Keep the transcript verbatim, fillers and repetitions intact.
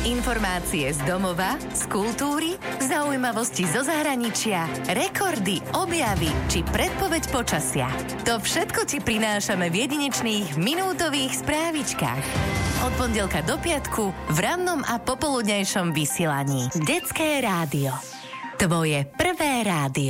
Informácie z domova, z kultúry, zaujímavosti zo zahraničia, rekordy, objavy či predpoveď počasia. To všetko ti prinášame v jedinečných minútových správičkách. Od pondelka do piatku v rannom a popoludňajšom vysielaní. Detské rádio. Tvoje prvé rádio.